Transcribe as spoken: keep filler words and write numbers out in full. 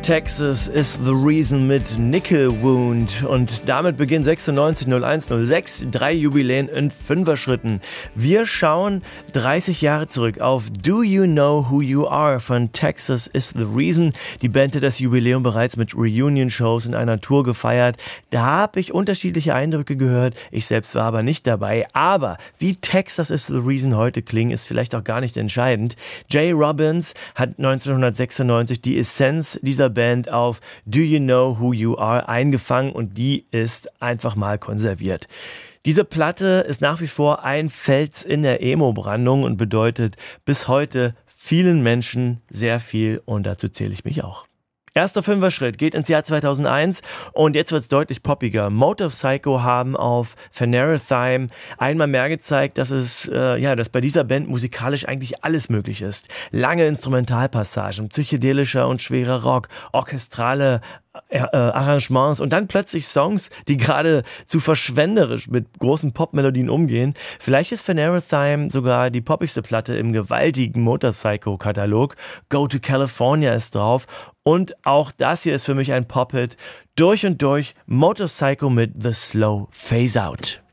Texas is the Reason mit Nickel Wound. Und damit beginnt sechsundneunzig null eins null sechs, drei Jubiläen in Fünfer-Schritten. Wir schauen dreißig Jahre zurück auf Do You Know Who You Are von Texas is the Reason. Die Band hat das Jubiläum bereits mit Reunion-Shows in einer Tour gefeiert. Da habe ich unterschiedliche Eindrücke gehört. Ich selbst war aber nicht dabei. Aber wie Texas is the Reason heute klingen, ist vielleicht auch gar nicht entscheidend. Jay Robbins hat neunzehnhundertsechsundneunzig die Essenz dieser Band auf Do You Know Who You Are eingefangen und die ist einfach mal konserviert. Diese Platte ist nach wie vor ein Fels in der Emo-Brandung und bedeutet bis heute vielen Menschen sehr viel und dazu zähle ich mich auch. Erster Fünfer-Schritt geht ins Jahr zweitausendeins und jetzt wird's deutlich poppiger. Motor Psycho haben auf Phanerothime einmal mehr gezeigt, dass es äh, ja, dass bei dieser Band musikalisch eigentlich alles möglich ist. Lange Instrumentalpassagen, psychedelischer und schwerer Rock, orchestrale Äh, Arrangements und dann plötzlich Songs, die gerade zu verschwenderisch mit großen Popmelodien umgehen. Vielleicht ist Phanerothime sogar die poppigste Platte im gewaltigen Motor Psycho-Katalog. Go to California ist drauf und auch das hier ist für mich ein Pop-Hit. Durch und durch Motor Psycho mit The Slow Phase Out.